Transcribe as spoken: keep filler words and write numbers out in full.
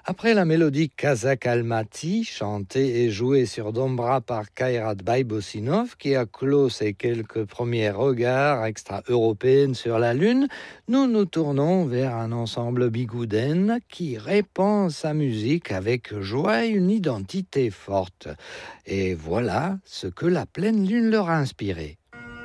Après la mélodie Kazakh Almaty, chantée et jouée sur Dombra par Kairat Baïbosinov, qui a clos ses quelques premiers regards extra-européennes sur la Lune, nous nous tournons vers un ensemble bigouden qui répand sa musique avec joie et une identité forte. Et voilà ce que la pleine lune leur a inspiré.